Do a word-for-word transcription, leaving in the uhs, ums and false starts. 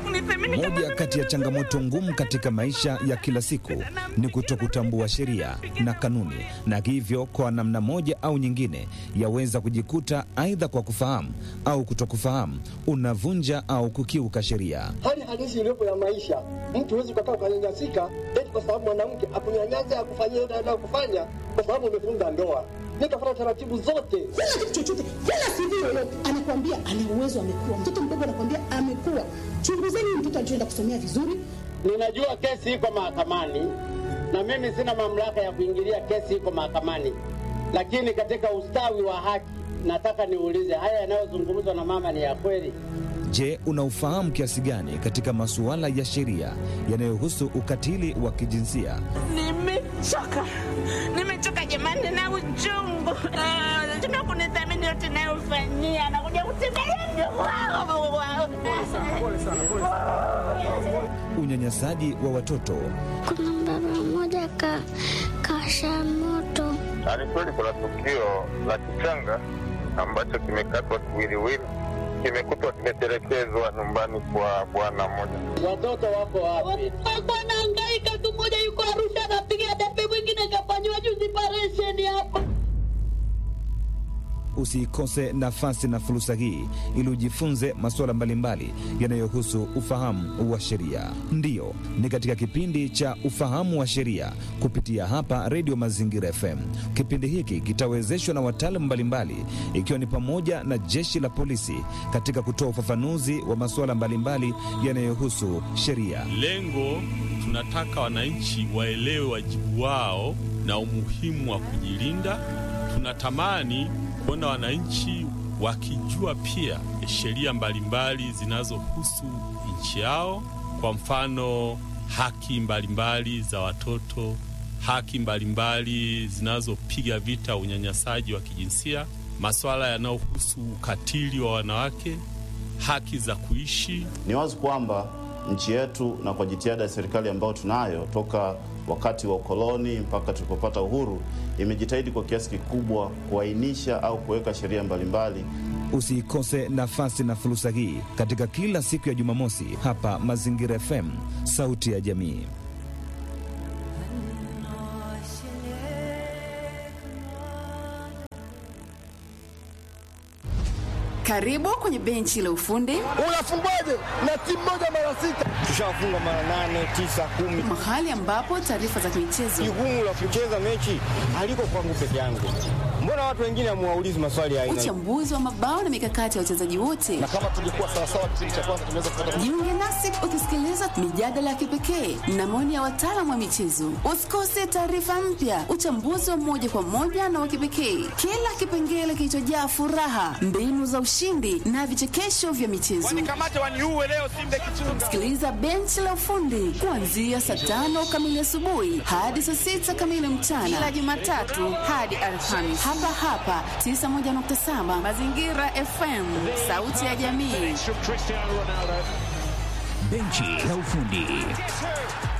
Moja kati ya changamoto ngumu katika maisha ya kila siku ni kutokutambua sheria na kanuni, na hivyo kwa namna moja au nyingine yaweza kujikuta aidha kwa kufahamu au kutokufahamu unavunja au kukiuka sheria. Hali halisi iliyopo ya maisha, mtu huwezi kukaa ukanyanyasika eti kwa sababu mwanamke akunyanyasa akufanyia ile anataka kufanya kwa sababu umefunga ndoa. Nikafuata taratibu zote. Kila kitu chochote, kila siku yoyote anakuambia ana uwezo, amekuwa mtoto mdogo, anakuambia amekuwa. Chunguzeni mtoto alichoenda kusomea vizuri. Ninajua kesi iko mahakamani na mimi sina mamlaka ya kuingilia kesi iko mahakamani, lakini katika ustawi wa haki nataka niulize, haya yanayozungumzwa na mama ni ya kweli? Je, unaufahamu kiasi gani katika masuala ya sheria yanayohusu ukatili wa kijinsia? Nimechoka, nimechoka jamani na uchungu. Tuna kunithamini yote nayofanyia na kuja kutembelea wao. Unyanyasaji wa watoto. Kuna baba mmoja ka kasha moto. Alikweli kuna tukio la kichanga ambacho kimekatwa kiwiliwili, kimekutwa kimetelekezwa nyumbani kwa bwana mmoja. Watoto wako wapi? Bwana hangaika tu, mmoja yuko Arusha anapiga debe, mwingine kafanywa juzi operation hapa. Usikose nafasi na fursa hii ili ujifunze masuala mbalimbali yanayohusu ufahamu wa sheria. Ndiyo, ni katika kipindi cha ufahamu wa sheria kupitia hapa Radio Mazingira F M. Kipindi hiki kitawezeshwa na wataalamu mbalimbali, ikiwa ni pamoja na jeshi la polisi katika kutoa ufafanuzi wa masuala mbalimbali yanayohusu sheria. Lengo, tunataka wananchi waelewe wajibu wao na umuhimu wa kujilinda. Tunatamani kuona wananchi wakijua pia sheria mbalimbali zinazohusu nchi yao, kwa mfano haki mbalimbali za watoto, haki mbalimbali zinazopiga vita unyanyasaji wa kijinsia, masuala yanayohusu ukatili wa wanawake, haki za kuishi. Ni wazi kwamba nchi yetu, na kwa jitihada ya serikali ambayo tunayo toka wakati wa ukoloni mpaka tulipopata uhuru, imejitahidi kwa kiasi kikubwa kuainisha au kuweka sheria mbalimbali. Usikose nafasi na fursa hii katika kila siku ya Jumamosi hapa Mazingira F M, sauti ya jamii. Karibu kwenye benchi la ufundi. Unafungwaje na timu moja mara sita? Tushafunga mara nane, tisa, kumi. Mahali ambapo taarifa za michezo. Jukumu la kucheza mechi haliko kwangu peke yangu. Mbona watu wengine hamuwaulizi maswali ya aina? Uchambuzi wa mabao na mikakati ya wachezaji wote. Na kama tungekuwa sawa sawa kipindi cha kwanza tunaweza kupata. Jiunge nasi ukisikiliza mijadala ya kipekee na maoni ya wataalamu wa michezo. Usikose taarifa mpya, uchambuzi wa moja kwa moja na wa kipekee. Kila kipengele kilichojaa furaha, mbinu za ushindi na vichekesho vya michezo. Wanikamate waniue leo Simba Kichunga. Sikiliza benchi la ufundi kuanzia saa tano kamili asubuhi hadi saa sita kamili mchana, kila Jumatatu hadi Alhamisi. Hapa hapa tisa moja nukta saba Mazingira F M, sauti ya jamii. Benchi la ufundi.